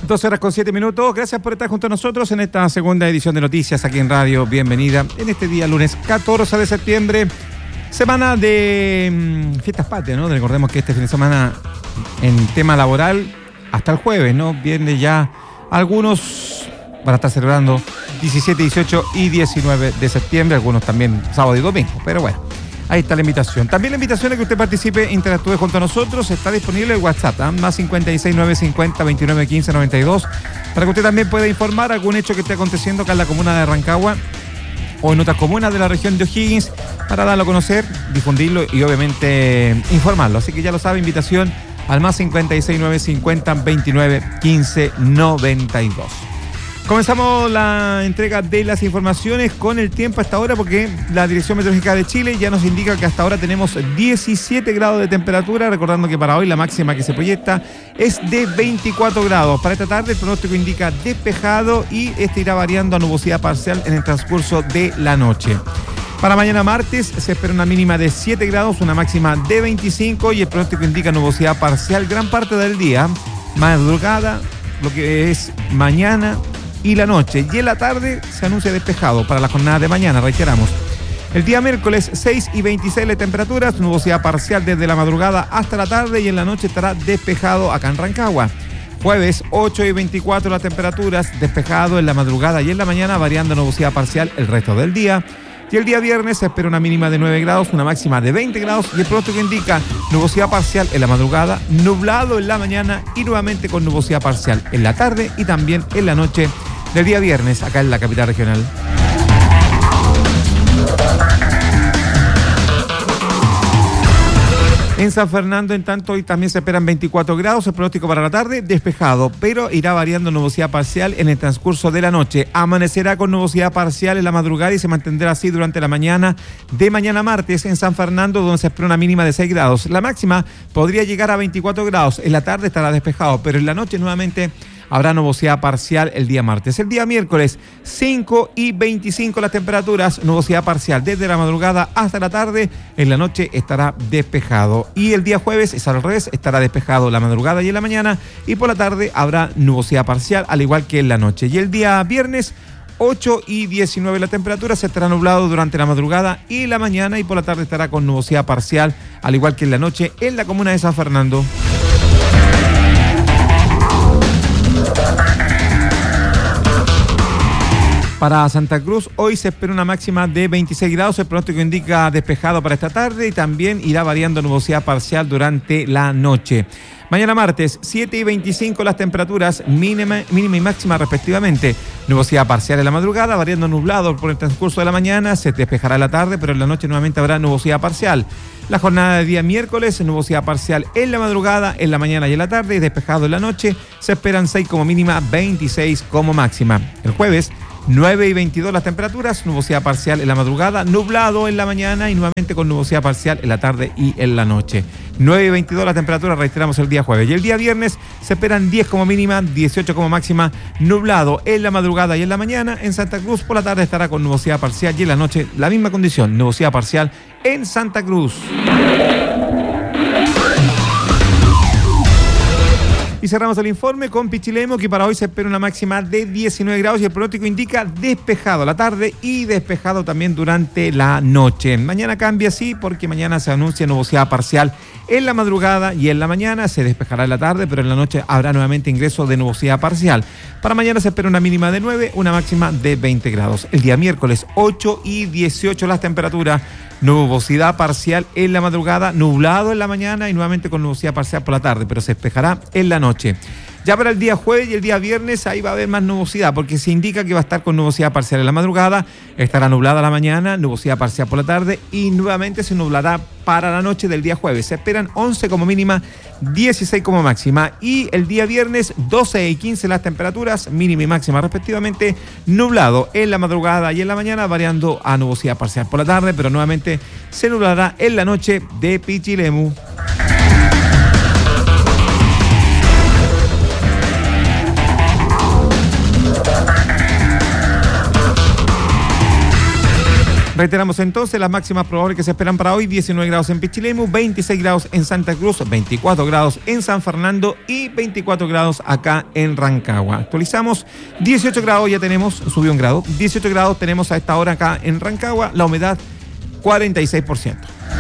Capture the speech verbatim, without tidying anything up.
doce horas con siete minutos. Gracias por estar junto a nosotros en esta segunda edición de Noticias aquí en Radio. Bienvenida en este día lunes catorce de septiembre, semana de mmm, fiestas patrias, ¿no? Recordemos que este fin de semana en tema laboral hasta el jueves, ¿no? Viene ya algunos van a estar celebrando diecisiete, dieciocho y diecinueve de septiembre, algunos también sábado y domingo, pero bueno. Ahí está la invitación. También la invitación es que usted participe, interactúe junto a nosotros. Está disponible el WhatsApp, ¿eh? Más cincuenta y seis, novecientos cincuenta, veintinueve quince, noventa y dos, para que usted también pueda informar algún hecho que esté aconteciendo acá en la comuna de Rancagua o en otras comunas de la región de O'Higgins, para darlo a conocer, difundirlo y obviamente informarlo. Así que ya lo sabe, invitación al más cincuenta y seis, novecientos cincuenta, veintinueve quince, noventa y dos. Comenzamos la entrega de las informaciones con el tiempo hasta ahora, porque la Dirección Meteorológica de Chile ya nos indica que hasta ahora tenemos diecisiete grados de temperatura, recordando que para hoy la máxima que se proyecta es de veinticuatro grados. Para esta tarde el pronóstico indica despejado y este irá variando a nubosidad parcial en el transcurso de la noche. Para mañana martes se espera una mínima de siete grados, una máxima de veinticinco y el pronóstico indica nubosidad parcial gran parte del día, madrugada, lo que es mañana y la noche, y en la tarde se anuncia despejado para la jornada de mañana, reiteramos. El día miércoles seis y veintiséis las temperaturas, nubosidad parcial desde la madrugada hasta la tarde y en la noche estará despejado acá en Rancagua. Jueves ocho y veinticuatro las temperaturas, despejado en la madrugada y en la mañana, variando nubosidad parcial el resto del día. Y el día viernes se espera una mínima de nueve grados, una máxima de veinte grados y el pronóstico indica nubosidad parcial en la madrugada, nublado en la mañana y nuevamente con nubosidad parcial en la tarde y también en la noche del día viernes acá en la capital regional. En San Fernando, en tanto, hoy también se esperan veinticuatro grados, el pronóstico para la tarde, despejado, pero irá variando nubosidad parcial en el transcurso de la noche. Amanecerá con nubosidad parcial en la madrugada y se mantendrá así durante la mañana de mañana martes en San Fernando, donde se espera una mínima de seis grados. La máxima podría llegar a veinticuatro grados, en la tarde estará despejado, pero en la noche nuevamente habrá nubosidad parcial el día martes. El día miércoles, cinco y veinticinco las temperaturas, nubosidad parcial desde la madrugada hasta la tarde, en la noche estará despejado. Y el día jueves es al revés, estará despejado la madrugada y en la mañana, y por la tarde habrá nubosidad parcial, al igual que en la noche. Y el día viernes, ocho y diecinueve la temperatura, se estará nublado durante la madrugada y la mañana, y por la tarde estará con nubosidad parcial, al igual que en la noche, en la comuna de San Fernando. Para Santa Cruz, hoy se espera una máxima de veintiséis grados, el pronóstico indica despejado para esta tarde y también irá variando nubosidad parcial durante la noche. Mañana martes, siete y veinticinco las temperaturas, mínima, mínima y máxima respectivamente. Nubosidad parcial en la madrugada, variando nublado por el transcurso de la mañana, se despejará en la tarde, pero en la noche nuevamente habrá nubosidad parcial. La jornada de día miércoles, nubosidad parcial en la madrugada, en la mañana y en la tarde, y despejado en la noche, se esperan seis como mínima, veintiséis como máxima. El jueves, nueve y veintidós las temperaturas, nubosidad parcial en la madrugada, nublado en la mañana y nuevamente con nubosidad parcial en la tarde y en la noche. nueve y veintidós la temperatura, reiteramos, el día jueves. Y el día viernes se esperan diez como mínima, dieciocho como máxima, nublado en la madrugada y en la mañana. En Santa Cruz por la tarde estará con nubosidad parcial y en la noche la misma condición, nubosidad parcial en Santa Cruz. Y cerramos el informe con Pichilemu, que para hoy se espera una máxima de diecinueve grados y el pronóstico indica despejado la tarde y despejado también durante la noche. Mañana cambia, sí, porque mañana se anuncia nubosidad parcial en la madrugada y en la mañana, se despejará en la tarde, pero en la noche habrá nuevamente ingreso de nubosidad parcial. Para mañana se espera una mínima de nueve, una máxima de veinte grados. El día miércoles, ocho y dieciocho las temperaturas, nubosidad parcial en la madrugada, nublado en la mañana y nuevamente con nubosidad parcial por la tarde, pero se despejará en la noche. Ya para el día jueves y el día viernes ahí va a haber más nubosidad, porque se indica que va a estar con nubosidad parcial en la madrugada, estará nublada la mañana, nubosidad parcial por la tarde y nuevamente se nublará para la noche del día jueves. Se esperan once como mínima, dieciséis como máxima, y el día viernes doce y quince las temperaturas, mínima y máxima respectivamente, nublado en la madrugada y en la mañana, variando a nubosidad parcial por la tarde, pero nuevamente se nublará en la noche de Pichilemu. Reiteramos entonces las máximas probables que se esperan para hoy: diecinueve grados en Pichilemu, veintiséis grados en Santa Cruz, veinticuatro grados en San Fernando y veinticuatro grados acá en Rancagua. Actualizamos, dieciocho grados ya tenemos, subió un grado, dieciocho grados tenemos a esta hora acá en Rancagua, la humedad cuarenta y seis por ciento.